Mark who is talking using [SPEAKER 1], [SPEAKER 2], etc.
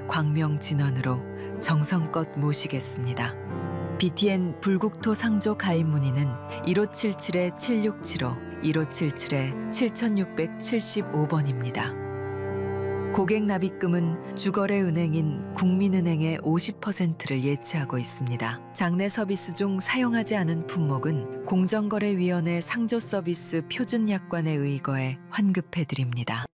[SPEAKER 1] 광명진원으로 정성껏 모시겠습니다. BTN 불국토 상조 가입 문의는 1577-7675, 1577-7675번입니다. 고객 납입금은 주거래은행인 국민은행의 50%를 예치하고 있습니다. 장내 서비스 중 사용하지 않은 품목은 공정거래위원회 상조 서비스 표준 약관에 의거해 환급해드립니다.